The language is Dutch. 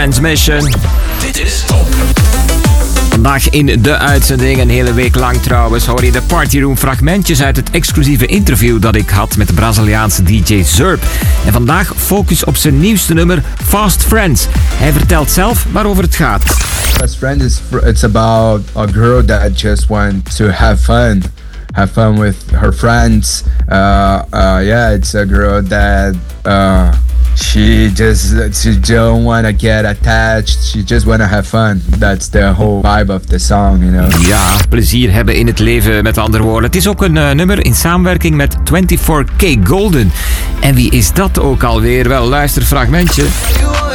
Transmission. Dit is Top. Vandaag in de uitzending, een hele week lang trouwens, hoor je de Partyroom fragmentjes uit het exclusieve interview dat ik had met de Braziliaanse DJ Zerp. En vandaag focus op zijn nieuwste nummer, Fast Friends. Hij vertelt zelf waarover het gaat. Fast Friends it's about a girl that just wants to have fun with her friends. It's a girl that she don't want to get attached. She just want to have fun. That's the whole vibe of the song, you know. Ja, plezier hebben in het leven, met andere woorden. Het is ook een nummer in samenwerking met 24K Golden. En wie is dat ook alweer? Wel, luister fragmentje.